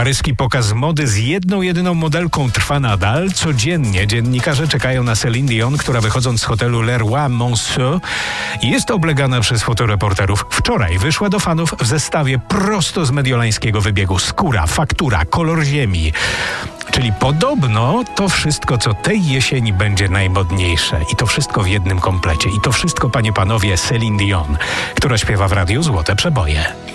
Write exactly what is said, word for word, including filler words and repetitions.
Paryski pokaz mody z jedną jedyną modelką trwa nadal. Codziennie dziennikarze czekają na Céline Dion, która wychodząc z hotelu Leroy Merlin jest oblegana przez fotoreporterów. Wczoraj wyszła do fanów w zestawie prosto z mediolańskiego wybiegu. Skóra, faktura, kolor ziemi. Czyli podobno to wszystko, co tej jesieni będzie najmodniejsze. I to wszystko w jednym komplecie. I to wszystko, panie, panowie, Céline Dion, która śpiewa w radiu złote przeboje.